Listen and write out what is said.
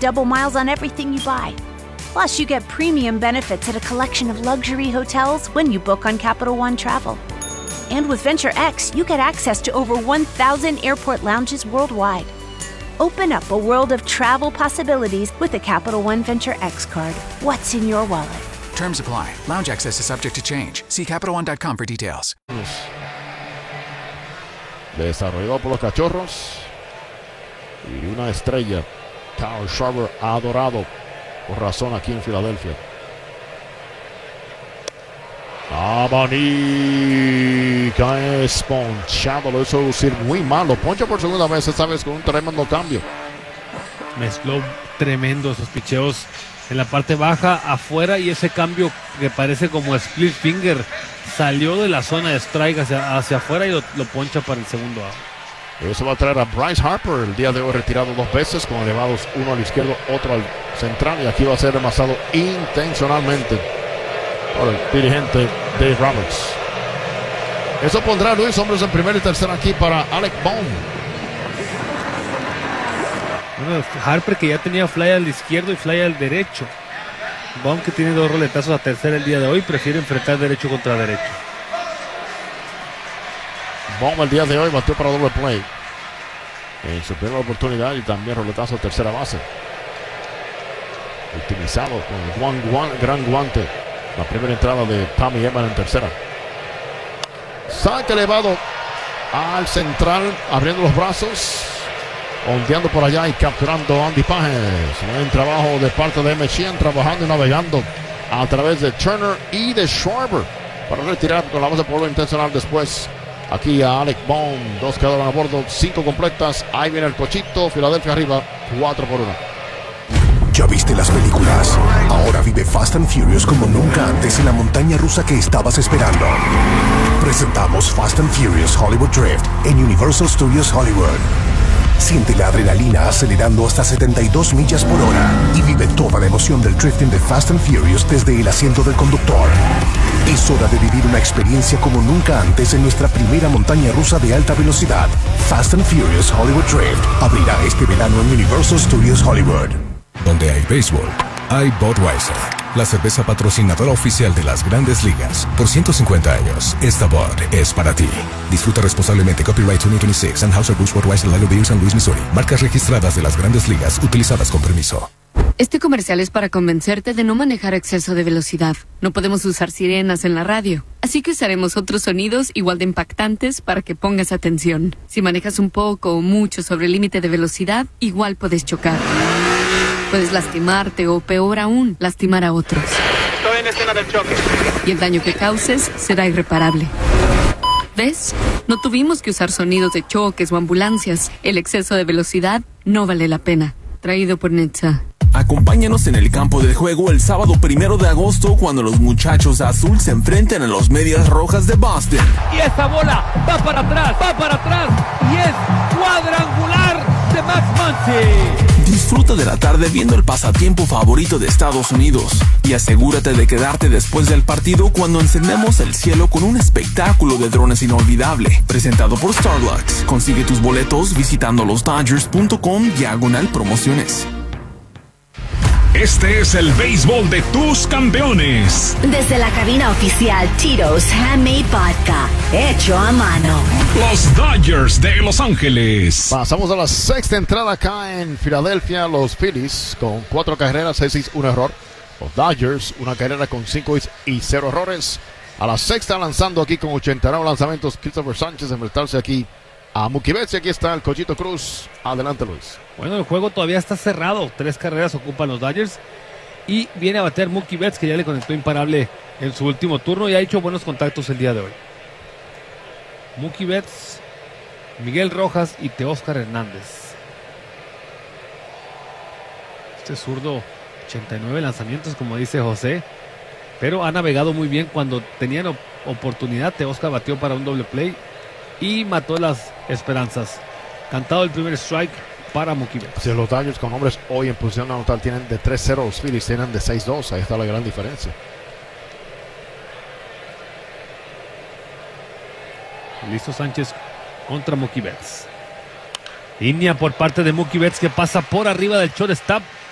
double miles on everything you buy. Plus, you get premium benefits at a collection of luxury hotels when you book on Capital One Travel. And with Venture X, you get access to over 1,000 airport lounges worldwide. Open up a world of travel possibilities with the Capital One Venture X card. What's in your wallet? Terms apply. Lounge access is subject to change. See CapitalOne.com for details. Desarrollado por los Cachorros. Y una estrella, Kyle Schwarber, adorado por razón aquí en Filadelfia. Abanica es ponchado, lo hizo lucir muy mal. Lo poncha por segunda vez, esta vez con un tremendo cambio. Mezcló tremendo esos picheos en la parte baja, afuera, y ese cambio que parece como split finger salió de la zona de strike hacia afuera y lo poncha para el segundo out. Eso va a traer a Bryce Harper, el día de hoy retirado 2 veces, con elevados, uno al izquierdo, otro al central, y aquí va a ser remasado intencionalmente por el dirigente Dave Roberts. Eso pondrá a Luis hombres en primera y tercera aquí para Alec Bohm. Bueno, Harper, que ya tenía fly al izquierdo y fly al derecho. Bohm, que tiene 2 roletazos a tercera el día de hoy, prefiere enfrentar derecho contra derecho. Bohm el día de hoy batió para doble play en su primera oportunidad y también roletazo a tercera base. Optimizado con el gran guante. La primera entrada de Tommy Edman en tercera. Saque elevado al central, abriendo los brazos, ondeando por allá y capturando a Andy Pages. Buen trabajo de parte de M. Sheehan, trabajando y navegando a través de Turner y de Schwarber para retirar con la base por lo intencional después. Aquí a Alec Bohm, 2 quedaron a bordo, 5 completas. Ahí viene el cochito, Filadelfia arriba, 4-1. ¿Ya viste las películas? Ahora vive Fast and Furious como nunca antes en la montaña rusa que estabas esperando. Presentamos Fast and Furious Hollywood Drift en Universal Studios Hollywood. Siente la adrenalina acelerando hasta 72 millas por hora y vive toda la emoción del drifting de Fast and Furious desde el asiento del conductor. Es hora de vivir una experiencia como nunca antes en nuestra primera montaña rusa de alta velocidad. Fast and Furious Hollywood Drift abrirá este verano en Universal Studios Hollywood. Donde hay béisbol, hay Budweiser, la cerveza patrocinadora oficial de las Grandes Ligas. Por 150 años, esta Bud es para ti. Disfruta responsablemente. Copyright 2026, Anheuser-Busch Budweiser Lager Beer, San Luis, Missouri. Marcas registradas de las Grandes Ligas, utilizadas con permiso. Este comercial es para convencerte de no manejar a exceso de velocidad. No podemos usar sirenas en la radio, así que usaremos otros sonidos igual de impactantes para que pongas atención. Si manejas un poco o mucho sobre el límite de velocidad, igual puedes chocar. Puedes lastimarte o, peor aún, lastimar a otros. Estoy en escena del choque. Y el daño que causes será irreparable. ¿Ves? No tuvimos que usar sonidos de choques o ambulancias. El exceso de velocidad no vale la pena. Traído por Netza. Acompáñanos en el campo de juego el sábado 1 de agosto cuando los muchachos azul se enfrenten a los Medias Rojas de Boston. Y esa bola va para atrás y es cuadrangular de Max Muncy. Disfruta de la tarde viendo el pasatiempo favorito de Estados Unidos y asegúrate de quedarte después del partido cuando encendemos el cielo con un espectáculo de drones inolvidable. Presentado por Starlux. Consigue tus boletos visitando losdodgers.com/promociones. Este es el béisbol de tus campeones. Desde la cabina oficial Tito's Handmade Vodka, hecho a mano. Los Dodgers de Los Ángeles. Pasamos a la sexta entrada acá en Filadelfia. Los Phillies con 4 carreras, 6 hits, 1 error. Los Dodgers, una carrera con 5 hits y 0 errores. A la sexta lanzando aquí con 89 lanzamientos, Christopher Sánchez enfrentarse aquí a Mookie Betts. Y aquí está el Cochito Cruz. Adelante, Luis. Bueno, el juego todavía está cerrado. 3 carreras ocupan los Dodgers. Y viene a bater Mookie Betts, que ya le conectó imparable en su último turno y ha hecho buenos contactos el día de hoy. Mookie Betts, Miguel Rojas y Teóscar Hernández. Este zurdo, 89 lanzamientos, como dice José. Pero ha navegado muy bien cuando tenían oportunidad. Teóscar batió para un doble play y mató las esperanzas. Cantado el primer strike para Mookie Betts. Si los Dodgers con hombres hoy en posición anotar tienen de 3-0, los Phillies tienen de 6-2. Ahí está la gran diferencia. Listo Sánchez contra Mookie Betts. Línea por parte de Mookie Betts que pasa por arriba del shortstop.